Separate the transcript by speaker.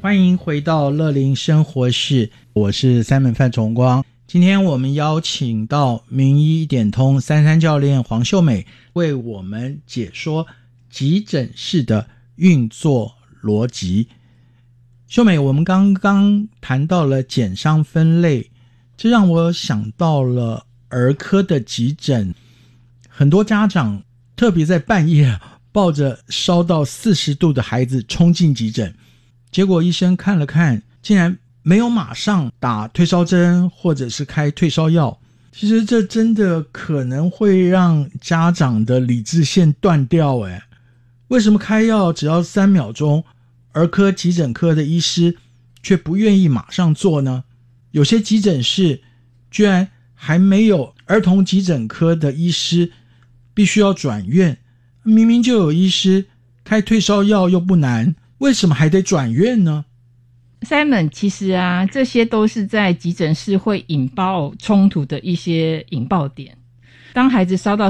Speaker 1: 欢迎回到乐龄生活室，我是Simon范崇光。今天我们邀请到名医点通33教练黄秀美，为我们解说急诊室的运作逻辑。秀美，我们刚刚谈到了减伤分类，这让我想到了儿科的急诊。很多家长特别在半夜抱着烧到40度的孩子冲进急诊，结果医生看了看，竟然没有马上打退烧针或者是开退烧药。其实这真的可能会让家长的理智线断掉。为什么开药只要3秒钟，儿科急诊科的医师却不愿意马上做呢？有些急诊室居然还没有儿童急诊科的医师，必须要转院。明明就有医师，开退烧药又不难，为什么还得转院呢？
Speaker 2: Simon， 其实这些都是在急诊室会引爆冲突的一些引爆点。当孩子烧到